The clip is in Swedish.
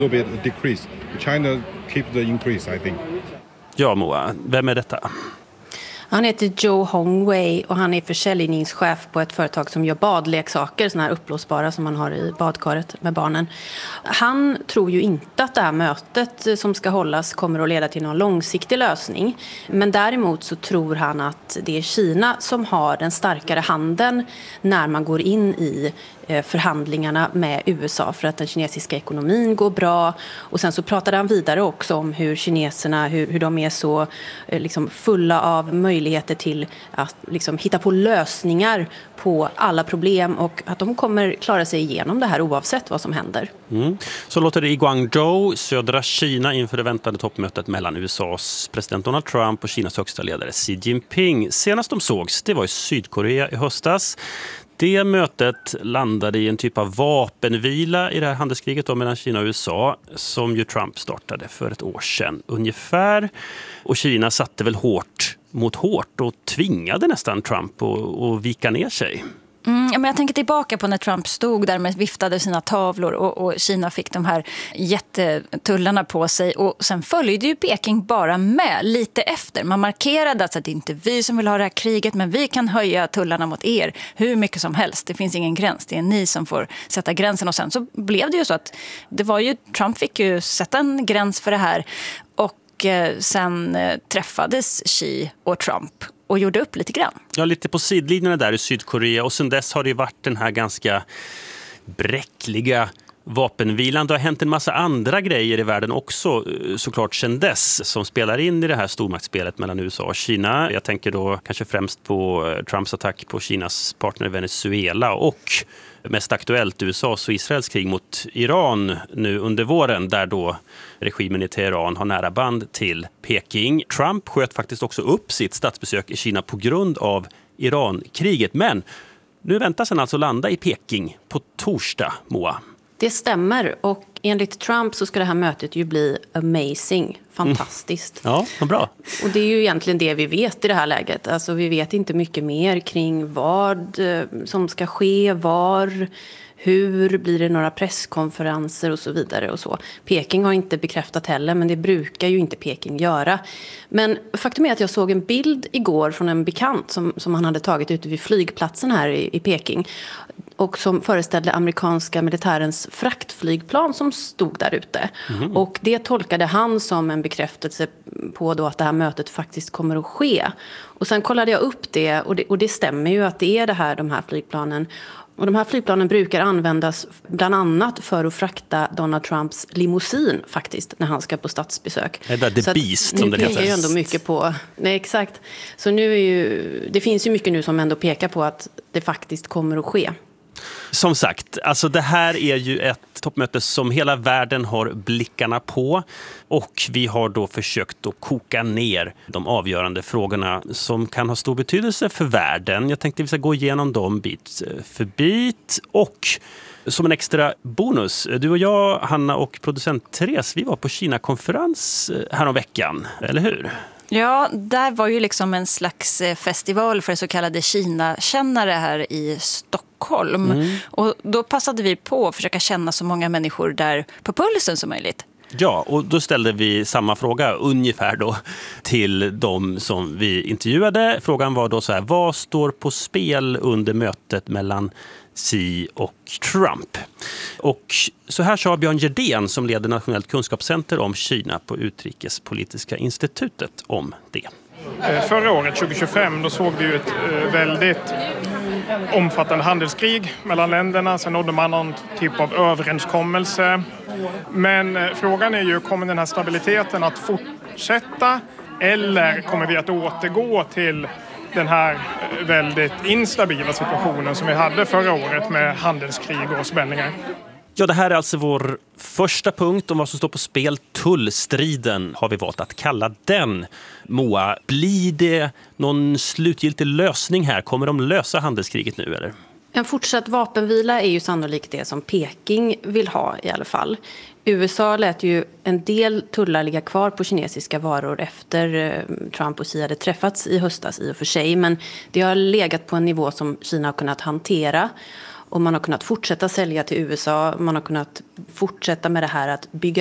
little bit decrease. China keep the increase, I think. Ja, Moa, vem är detta? Han heter Joe Hongwei och han är försäljningschef på ett företag som gör badleksaker, såna här uppblåsbara som man har i badkaret med barnen. Han tror ju inte att det här mötet som ska hållas kommer att leda till någon långsiktig lösning. Men däremot så tror han att det är Kina som har den starkare handen när man går in i förhandlingarna med USA för att den kinesiska ekonomin går bra. Och sen så pratade han vidare också om hur kineserna, hur de är så liksom fulla av möjligheter till att liksom hitta på lösningar på alla problem och att de kommer klara sig igenom det här oavsett vad som händer. Så låter det i Guangzhou, södra Kina, inför det väntade toppmötet mellan USAs president Donald Trump och Kinas högsta ledare Xi Jinping. Senast de sågs, det var i Sydkorea i höstas. Det mötet landade i en typ av vapenvila i det här handelskriget då mellan Kina och USA som ju Trump startade för ett år sedan ungefär. Och Kina satte väl hårt mot hårt och tvingade nästan Trump att vika ner sig. Men jag tänker tillbaka på när Trump stod där med viftade sina tavlor och Kina fick de här jättetullarna på sig. Och sen följde ju Peking bara med lite efter. Man markerade att det är inte vi som vill ha det här kriget, men vi kan höja tullarna mot er hur mycket som helst. Det finns ingen gräns, det är ni som får sätta gränsen. Och sen så blev det ju så att Trump fick ju sätta en gräns för det här. Och sen träffades Xi och Trump och gjorde upp lite grann. Ja, lite på sidlinjerna där i Sydkorea. Och sen dess har det varit den här ganska bräckliga vapenvilan. Det har hänt en massa andra grejer i världen också, såklart sen dess, som spelar in i det här stormaktsspelet mellan USA och Kina. Jag tänker då kanske främst på Trumps attack på Kinas partner Venezuela och mest aktuellt USAs och Israels krig mot Iran nu under våren, där då regimen i Teheran har nära band till Peking. Trump sköt faktiskt också upp sitt statsbesök i Kina på grund av Iran-kriget. Men nu väntas han alltså landa i Peking på torsdag, Moa. Det stämmer, och enligt Trump så ska det här mötet ju bli amazing, fantastiskt. Ja, vad bra. Och det är ju egentligen det vi vet i det här läget. Alltså vi vet inte mycket mer kring vad som ska ske, hur blir det några presskonferenser och så vidare och så. Peking har inte bekräftat heller, men det brukar ju inte Peking göra. Men faktum är att jag såg en bild igår från en bekant som han hade tagit ute vid flygplatsen här i Peking. Och som föreställde amerikanska militärens fraktflygplan som stod där ute. Mm. Och det tolkade han som en bekräftelse på då att det här mötet faktiskt kommer att ske. Och sen kollade jag upp det och det stämmer ju att det är de här flygplanen. Och de här flygplanen brukar användas bland annat för att frakta Donald Trumps limousin faktiskt när han ska på statsbesök. Det är The Beast som det heter. Nu pekar ju ändå mycket på. Nej, exakt. Så nu det finns ju mycket nu som ändå pekar på att det faktiskt kommer att ske. Som sagt, alltså det här är ju ett toppmöte som hela världen har blickarna på, och vi har då försökt att koka ner de avgörande frågorna som kan ha stor betydelse för världen. Jag tänkte att vi ska gå igenom dem bit för bit, och som en extra bonus, du och jag, Hanna, och producent Therese, vi var på Kina-konferens häromveckan, eller hur? Ja, där var ju liksom en slags festival för så kallade Kina-kännare här i Stockholm. Och då passade vi på att försöka känna så många människor där på pulsen som möjligt. Ja, och då ställde vi samma fråga ungefär då till de som vi intervjuade. Frågan var då så här: vad står på spel under mötet mellan Xi och Trump? Och så här sa Björn Gerdén, som leder Nationellt kunskapscenter om Kina på Utrikespolitiska institutet, om det. Förra året, 2025, då såg vi ju ett väldigt omfattande handelskrig mellan länderna. Sen nådde man någon typ av överenskommelse. Men frågan är ju, kommer den här stabiliteten att fortsätta, eller kommer vi att återgå till den här väldigt instabila situationen som vi hade förra året med handelskrig och spänningar? Ja, det här är alltså vår första punkt om vad som står på spel. Tullstriden har vi valt att kalla den. Moa, blir det någon slutgiltig lösning här? Kommer de lösa handelskriget nu, eller? En fortsatt vapenvila är ju sannolikt det som Peking vill ha i alla fall. USA lät ju en del tullar ligga kvar på kinesiska varor efter Trump och Xi hade träffats i höstas i och för sig. Men det har legat på en nivå som Kina har kunnat hantera. Och man har kunnat fortsätta sälja till USA. Man har kunnat fortsätta med det här att bygga